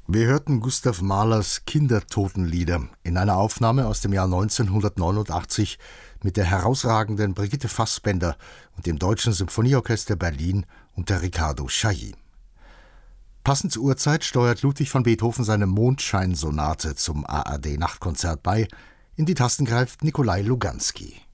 Wir hörten Gustav Mahlers Kindertotenlieder in einer Aufnahme aus dem Jahr 1989 mit der herausragenden Brigitte Fassbender und dem Deutschen Symphonieorchester Berlin unter Riccardo Chailly. Passend zur Uhrzeit steuert Ludwig van Beethoven seine Mondscheinsonate zum ARD-Nachtkonzert bei. In die Tasten greift Nikolai Luganski.